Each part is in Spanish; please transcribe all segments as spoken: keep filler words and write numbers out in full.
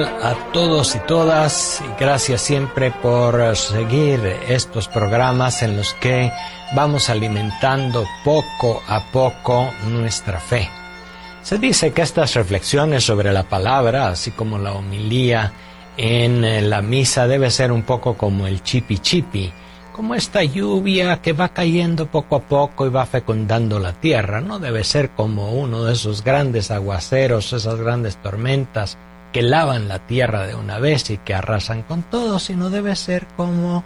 A todos y todas, y gracias siempre por seguir estos programas en los que vamos alimentando poco a poco nuestra fe. Se dice que estas reflexiones sobre la palabra, así como la homilía en la misa, debe ser un poco como el chipi chipi, como esta lluvia que va cayendo poco a poco y va fecundando la tierra. No debe ser como uno de esos grandes aguaceros, esas grandes tormentas que lavan la tierra de una vez y que arrasan con todo, sino debe ser como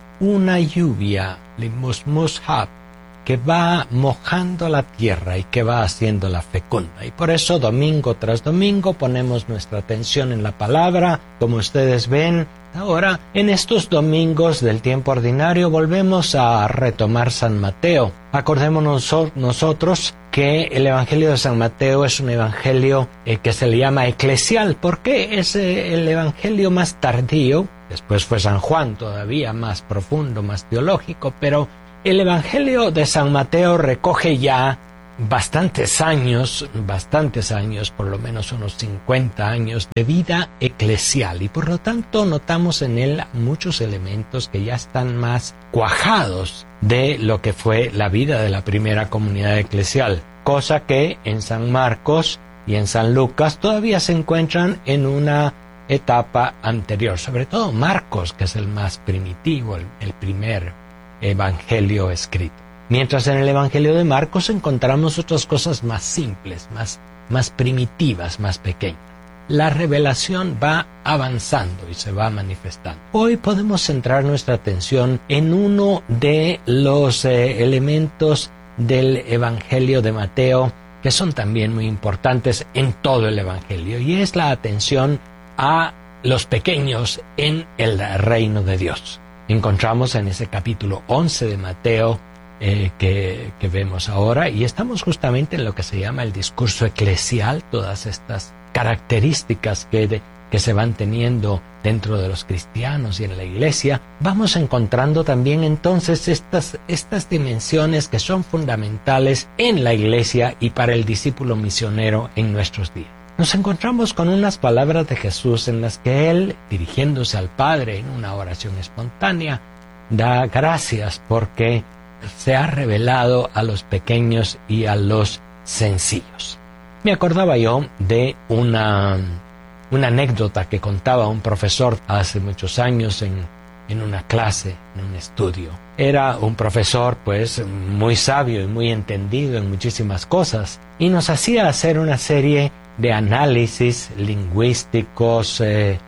una lluvia, limusmushab, que va mojando la tierra y que va haciéndola fecunda. Y por eso domingo tras domingo ponemos nuestra atención en la palabra. Como ustedes ven, ahora en estos domingos del tiempo ordinario volvemos a retomar San Mateo. Acordémonos nosotros que el Evangelio de San Mateo es un evangelio eh, que se le llama eclesial, porque es eh, el evangelio más tardío. Después fue San Juan, todavía más profundo, más teológico, pero el Evangelio de San Mateo recoge ya bastantes años, bastantes años, por lo menos unos cincuenta años de vida eclesial, y por lo tanto notamos en él muchos elementos que ya están más cuajados de lo que fue la vida de la primera comunidad eclesial, cosa que en San Marcos y en San Lucas todavía se encuentran en una etapa anterior, sobre todo Marcos, que es el más primitivo, el, el primer evangelio escrito. Mientras en el Evangelio de Marcos encontramos otras cosas más simples, más, más primitivas, más pequeñas. La revelación va avanzando y se va manifestando. Hoy podemos centrar nuestra atención en uno de los eh, elementos del Evangelio de Mateo que son también muy importantes en todo el Evangelio, y es la atención a los pequeños en el reino de Dios. Encontramos en ese capítulo once de Mateo Eh, que, que vemos ahora, y estamos justamente en lo que se llama el discurso eclesial, todas estas características que, de, que se van teniendo dentro de los cristianos y en la iglesia. Vamos encontrando también entonces estas, estas dimensiones que son fundamentales en la iglesia y para el discípulo misionero en nuestros días. Nos encontramos con unas palabras de Jesús en las que él, dirigiéndose al Padre en una oración espontánea, da gracias porque se ha revelado a los pequeños y a los sencillos. Me acordaba yo de una, una anécdota que contaba un profesor hace muchos años en, en una clase, en un estudio. Era un profesor pues muy sabio y muy entendido en muchísimas cosas, y nos hacía hacer una serie de análisis lingüísticos, eh,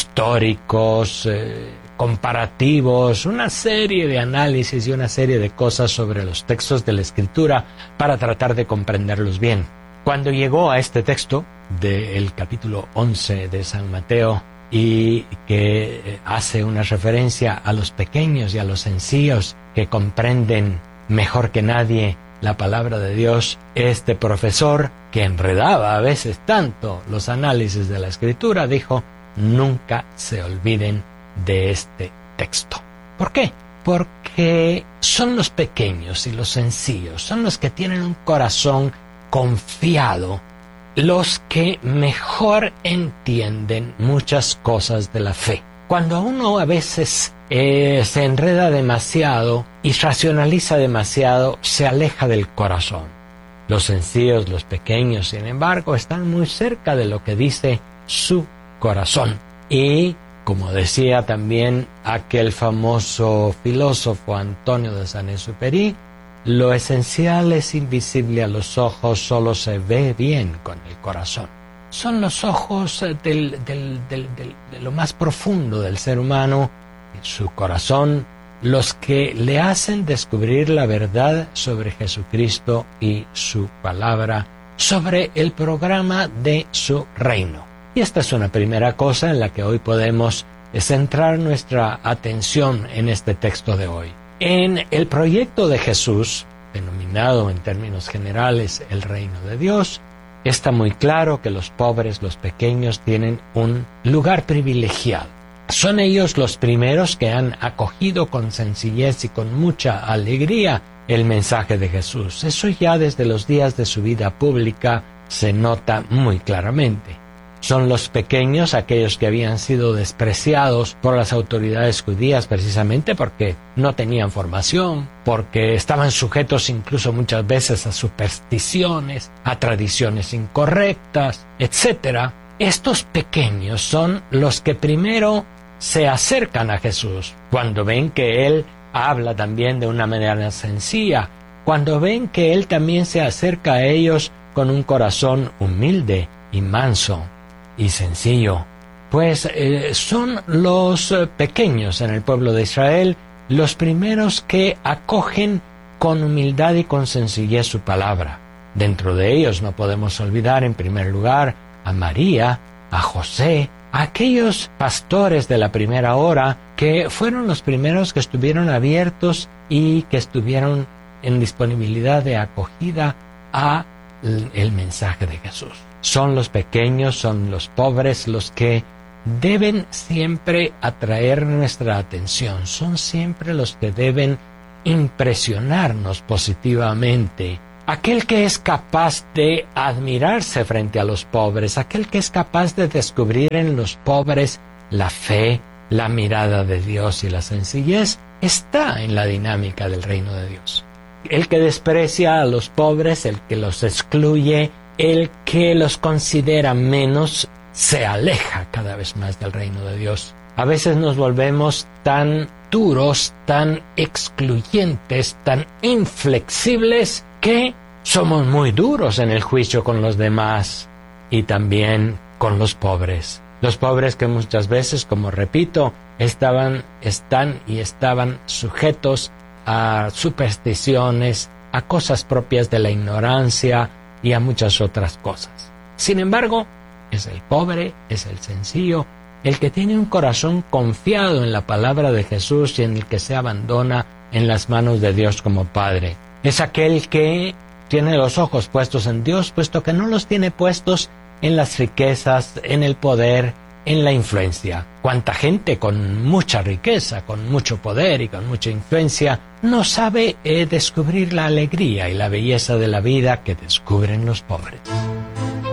históricos, eh, comparativos, una serie de análisis y una serie de cosas sobre los textos de la Escritura para tratar de comprenderlos bien. Cuando llegó a este texto del capítulo once de San Mateo, y que hace una referencia a los pequeños y a los sencillos que comprenden mejor que nadie la palabra de Dios, este profesor, que enredaba a veces tanto los análisis de la Escritura, dijo: nunca se olviden de este texto. ¿Por qué? Porque son los pequeños y los sencillos, son los que tienen un corazón confiado, los que mejor entienden muchas cosas de la fe. Cuando uno a veces eh, se enreda demasiado y racionaliza demasiado, se aleja del corazón. Los sencillos, los pequeños, sin embargo, están muy cerca de lo que dice su corazón. Y como decía también aquel famoso filósofo Antonio de Saint-Exupéry, lo esencial es invisible a los ojos, solo se ve bien con el corazón. Son los ojos del, del, del, del, de lo más profundo del ser humano, su corazón, los que le hacen descubrir la verdad sobre Jesucristo y su palabra, sobre el programa de su reino. Y esta es una primera cosa en la que hoy podemos centrar nuestra atención en este texto de hoy. En el proyecto de Jesús, denominado en términos generales el reino de Dios, está muy claro que los pobres, los pequeños, tienen un lugar privilegiado. Son ellos los primeros que han acogido con sencillez y con mucha alegría el mensaje de Jesús. Eso ya desde los días de su vida pública se nota muy claramente. Son los pequeños, aquellos que habían sido despreciados por las autoridades judías precisamente porque no tenían formación, porque estaban sujetos incluso muchas veces a supersticiones, a tradiciones incorrectas, etcétera. Estos pequeños son los que primero se acercan a Jesús cuando ven que Él habla también de una manera sencilla, cuando ven que Él también se acerca a ellos con un corazón humilde y manso y sencillo. Pues eh, son los eh, pequeños en el pueblo de Israel los primeros que acogen con humildad y con sencillez su palabra. Dentro de ellos no podemos olvidar en primer lugar a María, a José, a aquellos pastores de la primera hora que fueron los primeros que estuvieron abiertos y que estuvieron en disponibilidad de acogida a el mensaje de Jesús. Son los pequeños, son los pobres los que deben siempre atraer nuestra atención, son siempre los que deben impresionarnos positivamente. Aquel que es capaz de admirarse frente a los pobres, aquel que es capaz de descubrir en los pobres la fe, la mirada de Dios y la sencillez, está en la dinámica del reino de Dios. El que desprecia a los pobres, el que los excluye, el que los considera menos, se aleja cada vez más del reino de Dios. A veces nos volvemos tan duros, tan excluyentes, tan inflexibles, que somos muy duros en el juicio con los demás y también con los pobres. Los pobres que muchas veces, como repito, estaban, están y estaban sujetos a supersticiones, a cosas propias de la ignorancia y a muchas otras cosas. Sin embargo, es el pobre, es el sencillo, el que tiene un corazón confiado en la palabra de Jesús y en el que se abandona en las manos de Dios como Padre. Es aquel que tiene los ojos puestos en Dios, puesto que no los tiene puestos en las riquezas, en el poder, en la influencia. Cuánta gente con mucha riqueza, con mucho poder y con mucha influencia no sabe eh, descubrir la alegría y la belleza de la vida que descubren los pobres.